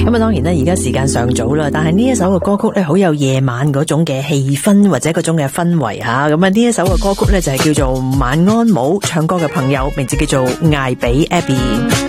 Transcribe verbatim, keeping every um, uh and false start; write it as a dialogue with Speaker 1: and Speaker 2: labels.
Speaker 1: 咁啊，當然咧，而家時間尚早啦，但係呢一首嘅歌曲咧，好有夜晚嗰種嘅氣氛或者嗰種嘅氛圍吓。咁啊，呢一首嘅歌曲咧就係叫做《晚安舞》，唱歌嘅朋友名字叫做艾比 Abby。